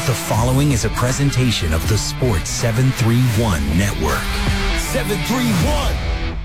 The following is a presentation of the Sports 731 Network. 731.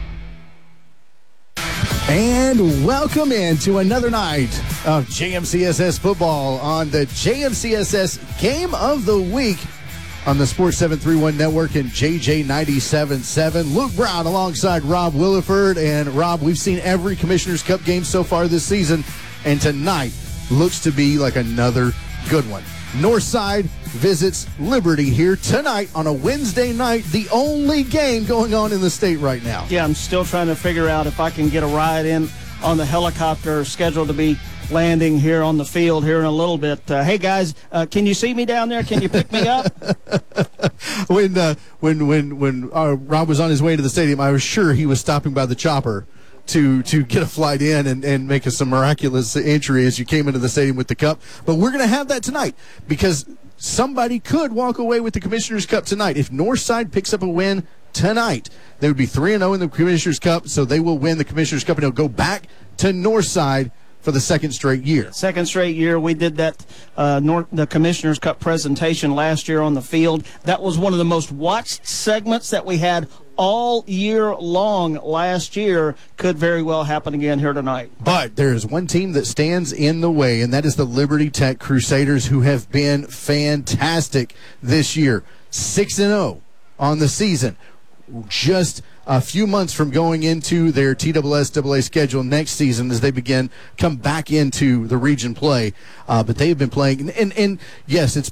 And welcome into another night of JMCSS football on the JMCSS Game of the Week on the Sports 731 Network and JJ 97.7. Luke Brown alongside Rob Williford. And Rob, we've seen every Commissioner's Cup game so far this season, and tonight looks to be like another good one. Northside visits Liberty here tonight on a Wednesday night, the only game going on in the state right now. Yeah, I'm still trying to figure out if I can get a ride in on the helicopter scheduled to be landing here on the field here in a little bit. Hey, guys, can you see me down there? Can you pick me up? When Rob was on his way to the stadium, I was sure he was stopping by the chopper to get a flight in and make some miraculous entry as you came into the stadium with the cup. But we're going to have that tonight because somebody could walk away with the Commissioner's Cup tonight. If Northside picks up a win tonight, they would be 3-0 in the Commissioner's Cup, so they will win the Commissioner's Cup, and it'll go back to Northside for the second straight year. Second straight year. We did that the Commissioner's Cup presentation last year on the field. That was one of the most watched segments that we had all year long last year. Could very well happen again here tonight. But there is one team that stands in the way, and that is the Liberty Tech Crusaders, who have been fantastic this year. 6-0 on the season. Just a few months from going into their TSSAA schedule next season as they come back into the region play. But they've been playing, and yes, it's